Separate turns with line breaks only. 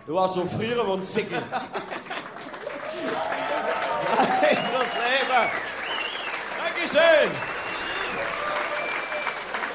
Du warst so früher und Sickel. Rein das Leben. Dankeschön.